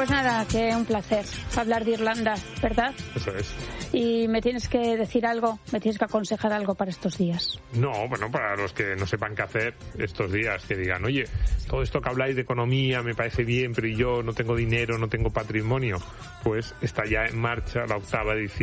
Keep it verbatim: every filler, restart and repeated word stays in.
Pues nada, que un placer hablar de Irlanda, ¿verdad? Eso es. Y me tienes que decir algo, me tienes que aconsejar algo para estos días. No, bueno, para los que no sepan qué hacer estos días, que digan, oye, todo esto que habláis de economía me parece bien, pero yo no tengo dinero, no tengo patrimonio, pues está ya en marcha la octava edición